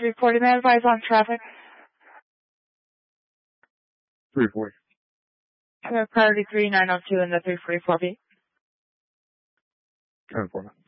340, may I advise on traffic? 340. Priority 3902 and the 344B. 10-4.